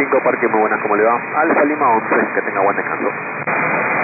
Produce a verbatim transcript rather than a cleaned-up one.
cinco Parque, muy buenas, ¿cómo le va? Alfa Lima once, que tenga buen descanso.